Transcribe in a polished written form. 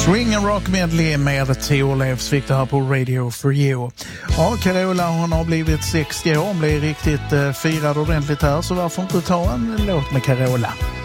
Swing and rock medley med Thorleifs fick det här på Radio for You. Ja, Carola, hon har blivit 60 år, hon blir riktigt firad ordentligt här, så varför inte ta en låt med Carola?